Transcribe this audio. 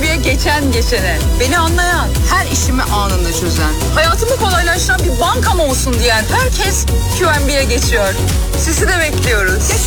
QNB'ye geçene, beni anlayan, her işimi anında çözen, hayatımı kolaylaştıran bir bankam olsun diyen herkes QNB'ye geçiyor. Sizi de bekliyoruz.